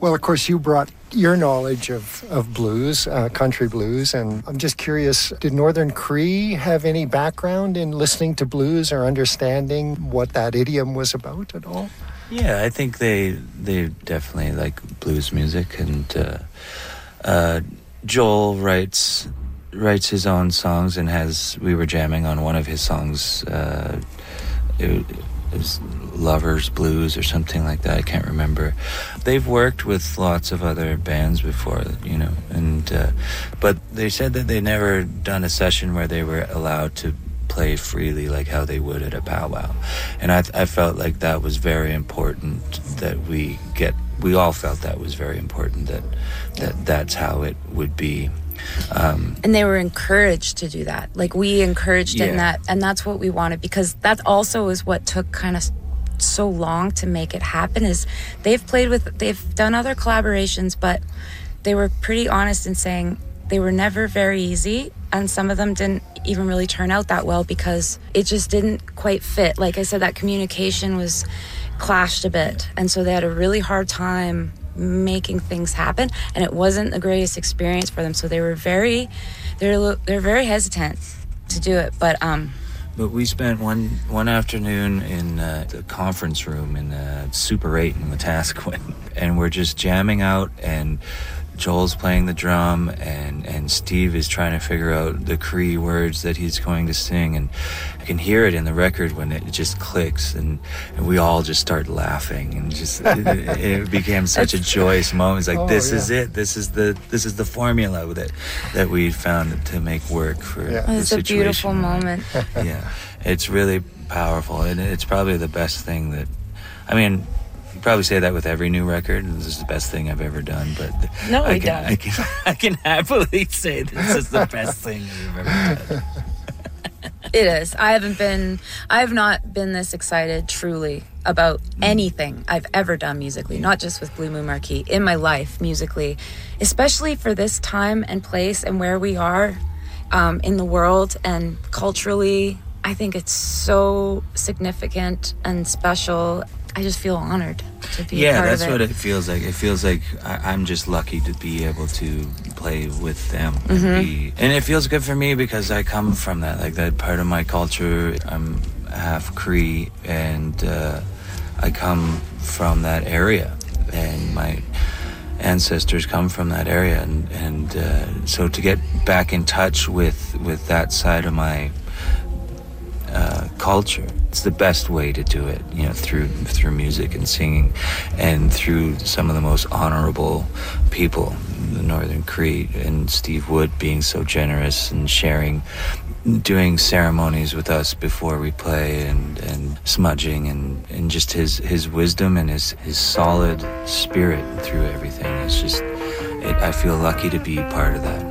Well, of course, you brought your knowledge of blues, country blues, and I'm just curious, did Northern Cree have any background in listening to blues or understanding what that idiom was about at all? Yeah, I think they definitely like blues music, and Joel writes his own songs, and we were jamming on one of his songs. It was Lover's Blues or something like that. I can't remember. They've worked with lots of other bands before, and but they said that they never done a session where they were allowed to play freely like how they would at a powwow. And I felt like that was very important that we all felt that was very important that's how it would be. And they were encouraged to do that. Like, we encouraged in that, and that's what we wanted, because that also is what took kind of so long to make it happen. Is they've done other collaborations, but they were pretty honest in saying they were never very easy, and some of them didn't even really turn out that well because it just didn't quite fit. Like I said, that communication was clashed a bit, and so they had a really hard time making things happen, and it wasn't the greatest experience for them, so they were very hesitant to do it. But we spent one afternoon in the conference room in Super 8 in Wetaskiwin, and we're just jamming out, and Joel's playing the drum, and Steve is trying to figure out the Cree words that he's going to sing, and I can hear it in the record when it just clicks, and we all just start laughing, and just it became such a joyous moment. It's like, this is it. This is the formula that we found to make work for the situation. It's a beautiful moment. Yeah, it's really powerful, and it's probably the best thing that, I mean, probably say that with every new record. This is the best thing I've ever done, but no, I can happily say this is the best thing I've ever done. It is. I have not been this excited truly about anything I've ever done musically, not just with Blue Moon Marquee, in my life musically, especially for this time and place and where we are in the world and culturally. I think it's so significant and special. I just feel honored to be a part of it. Yeah, that's what it feels like. It feels like I'm just lucky to be able to play with them. And it feels good for me because I come from that, like that part of my culture. I'm half Cree, and I come from that area, and my ancestors come from that area, and so to get back in touch with that side of my culture, it's the best way to do it, through music and singing, and through some of the most honorable people, the Northern Cree, and Steve Wood being so generous and doing ceremonies with us before we play, and smudging, and just his wisdom and his solid spirit through everything. It's just, I feel lucky to be part of that.